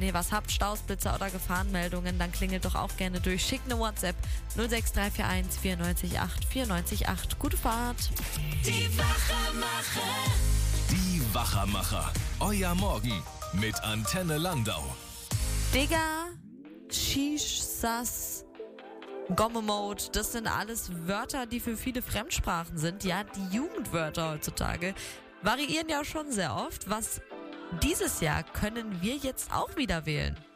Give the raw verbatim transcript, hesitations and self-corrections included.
Wenn ihr was habt, Stausblitzer oder Gefahrenmeldungen, dann klingelt doch auch gerne durch. Schickt eine WhatsApp null sechs drei vier eins vier neun acht vier neun acht. Gute Fahrt. Die Wachermacher. Die Wachermacher. Euer Morgen mit Antenne Landau. Digga, Shish, Sass, Gomme-Mode, das sind alles Wörter, die für viele Fremdsprachen sind. Ja, die Jugendwörter heutzutage variieren ja schon sehr oft. Was dieses Jahr können wir jetzt auch wieder wählen.